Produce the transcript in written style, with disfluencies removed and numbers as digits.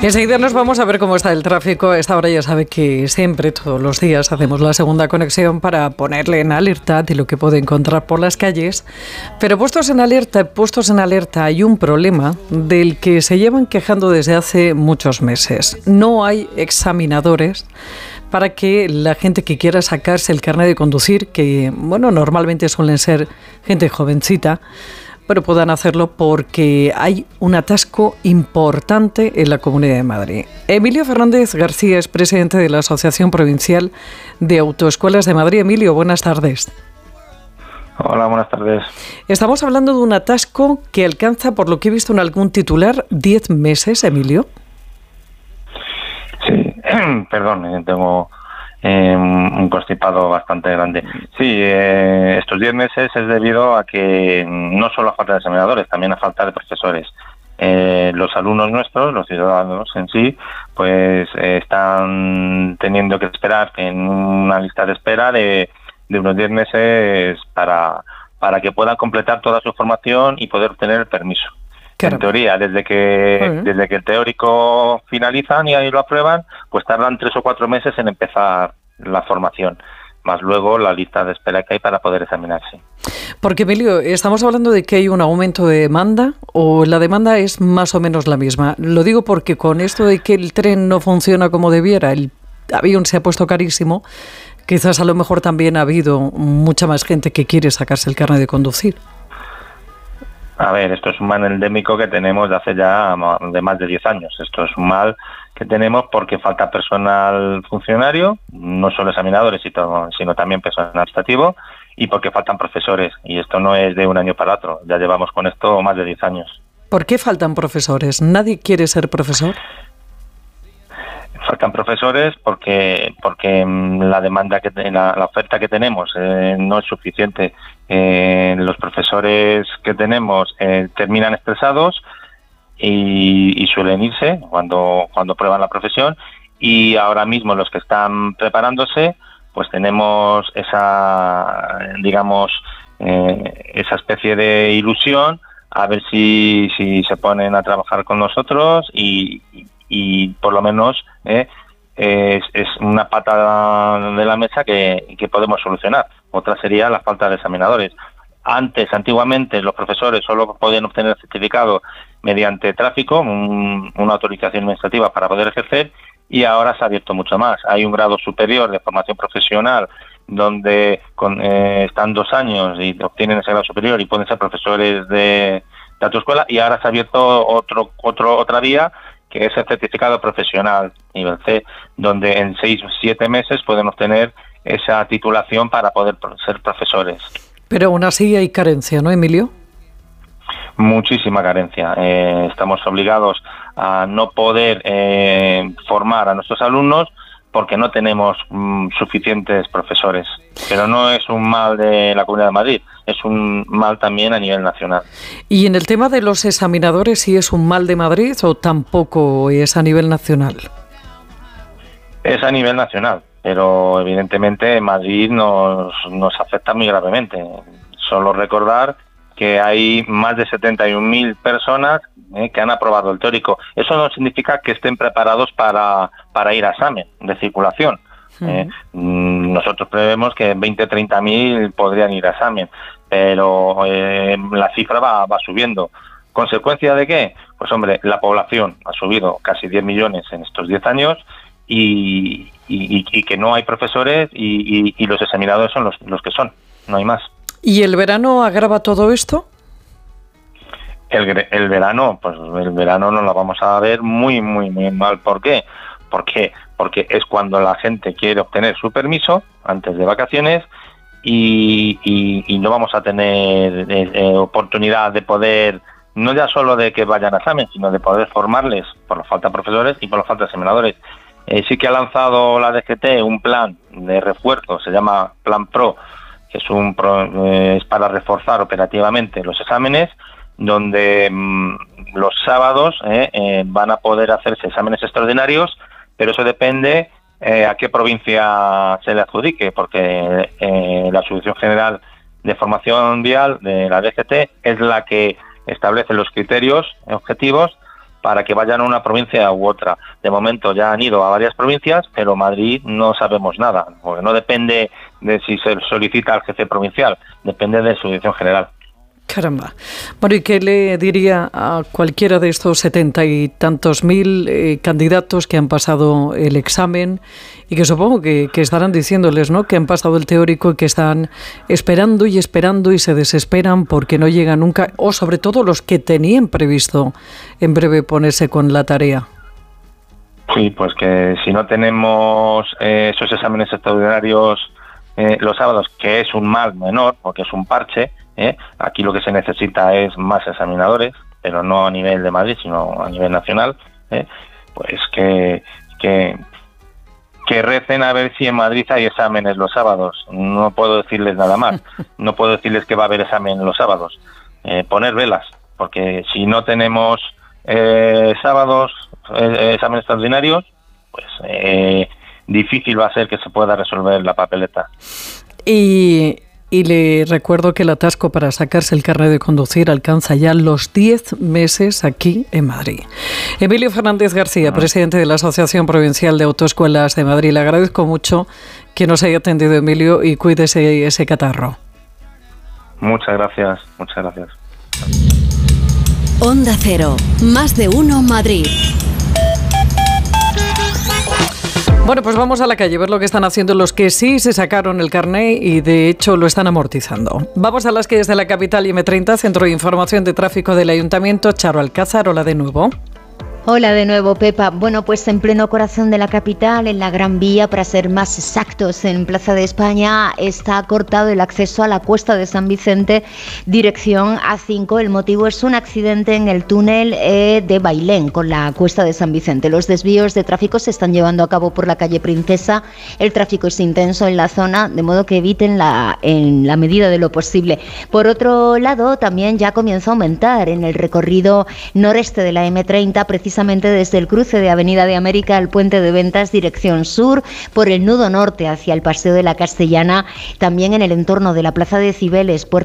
Enseguida nos vamos a ver cómo está el tráfico. A esta hora ya sabe que siempre, todos los días, hacemos la segunda conexión para ponerle en alerta de lo que puede encontrar por las calles. Pero puestos en alerta, hay un problema del que se llevan quejando desde hace muchos meses. No hay examinadores para que la gente que quiera sacarse el carnet de conducir, que bueno, normalmente suelen ser gente jovencita, pero puedan hacerlo porque hay un atasco importante en la Comunidad de Madrid. Emilio Fernández García es presidente de la Asociación Provincial de Autoescuelas de Madrid. Emilio, buenas tardes. Hola, buenas tardes. Estamos hablando de un atasco que alcanza, por lo que he visto en algún titular, 10 meses, Emilio. Sí, perdón, tengo un constipado bastante grande. Sí, estos 10 meses es debido a que no solo a falta de examinadores, también a falta de profesores. Los alumnos nuestros, los ciudadanos en sí, pues están teniendo que esperar en una lista de espera de unos 10 meses para que puedan completar toda su formación y poder obtener el permiso. Claro. En teoría, desde que el teórico finalizan y ahí lo aprueban, pues tardan 3 o 4 meses en empezar la formación, más luego la lista de espera que hay para poder examinarse. Porque, Emilio, ¿estamos hablando de que hay un aumento de demanda o la demanda es más o menos la misma? Lo digo porque con esto de que el tren no funciona como debiera, el avión se ha puesto carísimo, quizás a lo mejor también ha habido mucha más gente que quiere sacarse el carnet de conducir. A ver, esto es un mal endémico que tenemos de hace ya de más de 10 años. Esto es un mal que tenemos porque falta personal funcionario, no solo examinadores, sino también personal administrativo, y porque faltan profesores. Y esto no es de un año para otro, ya llevamos con esto más de 10 años. ¿Por qué faltan profesores? ¿Nadie quiere ser profesor? Faltan profesores porque la demanda la oferta que tenemos no es suficiente. Los profesores que tenemos terminan estresados y suelen irse cuando prueban la profesión, y ahora mismo los que están preparándose pues tenemos esa especie de ilusión a ver si se ponen a trabajar con nosotros y por lo menos es una pata de la mesa que podemos solucionar. Otra sería la falta de examinadores. Antiguamente, los profesores solo podían obtener el certificado mediante tráfico, una autorización administrativa para poder ejercer, y ahora se ha abierto mucho más. Hay un grado superior de formación profesional donde están 2 años y obtienen ese grado superior y pueden ser profesores de autoescuela, y ahora se ha abierto otra vía, que es el certificado profesional nivel C, donde en 6 o 7 meses pueden obtener esa titulación para poder ser profesores. Pero aún así hay carencia, ¿no, Emilio? Muchísima carencia. Estamos obligados a no poder formar a nuestros alumnos porque no tenemos suficientes profesores. Pero no es un mal de la Comunidad de Madrid, es un mal también a nivel nacional. ¿Y en el tema de los examinadores, si es un mal de Madrid o tampoco es a nivel nacional? Es a nivel nacional, pero evidentemente Madrid nos afecta muy gravemente. Solo recordar que hay más de 71.000 personas que han aprobado el teórico. Eso no significa que estén preparados para ir a examen de circulación. Nosotros prevemos que 20 o 30.000 podrían ir a examen, pero la cifra va subiendo. ¿Consecuencia de qué? Pues hombre, la población ha subido casi 10 millones en estos 10 años y que no hay profesores y los examinadores son los que son, no hay más. ¿Y el verano agrava todo esto? El verano no lo vamos a ver muy, muy, muy mal. ¿Por qué? Porque es cuando la gente quiere obtener su permiso antes de vacaciones y no vamos a tener oportunidad de poder, no ya solo de que vayan a examen, sino de poder formarles por la falta de profesores y por la falta de examinadores. Sí que ha lanzado la DGT un plan de refuerzo, se llama Plan Pro, que es para reforzar operativamente los exámenes, donde los sábados van a poder hacerse exámenes extraordinarios, pero eso depende a qué provincia se le adjudique, porque la Subdirección General de Formación Vial de la DGT es la que establece los criterios objetivos para que vayan a una provincia u otra. De momento ya han ido a varias provincias, pero Madrid no sabemos nada, porque no depende de si se solicita al jefe provincial, depende de su dirección general. Caramba. Bueno, ¿y qué le diría a cualquiera de estos 70 y tantos mil candidatos que han pasado el examen y que supongo que estarán diciéndoles, ¿no?, que han pasado el teórico y que están esperando y se desesperan porque no llegan nunca, o sobre todo los que tenían previsto en breve ponerse con la tarea? Sí, pues que si no tenemos esos exámenes extraordinarios los sábados, que es un mal menor, porque es un parche, aquí lo que se necesita es más examinadores, pero no a nivel de Madrid, sino a nivel nacional, pues que recen a ver si en Madrid hay exámenes los sábados. No puedo decirles nada más, no puedo decirles que va a haber examen los sábados. Poner velas, porque si no tenemos sábados exámenes extraordinarios, pues difícil va a ser que se pueda resolver la papeleta. Y le recuerdo que el atasco para sacarse el carnet de conducir alcanza ya los 10 meses aquí en Madrid. Emilio Fernández García, presidente de la Asociación Provincial de Autoescuelas de Madrid. Le agradezco mucho que nos haya atendido, Emilio, y cuídese ese catarro. Muchas gracias, muchas gracias. Onda Cero, más de uno Madrid. Bueno, pues vamos a la calle a ver lo que están haciendo los que sí se sacaron el carné y de hecho lo están amortizando. Vamos a las calles de la capital y M30, Centro de Información de Tráfico del Ayuntamiento. Charo Alcázar, hola de nuevo. Hola de nuevo, Pepa. Bueno, pues en pleno corazón de la capital, en la Gran Vía, para ser más exactos, en Plaza de España, está cortado el acceso a la Cuesta de San Vicente, dirección A5. El motivo es un accidente en el túnel de Bailén, con la Cuesta de San Vicente. Los desvíos de tráfico se están llevando a cabo por la calle Princesa. El tráfico es intenso en la zona, de modo que eviten en la medida de lo posible. Por otro lado, también ya comienza a aumentar en el recorrido noreste de la M30, precisamente desde el cruce de Avenida de América al Puente de Ventas, dirección sur, por el nudo norte hacia el Paseo de la Castellana, también en el entorno de la Plaza de Cibeles,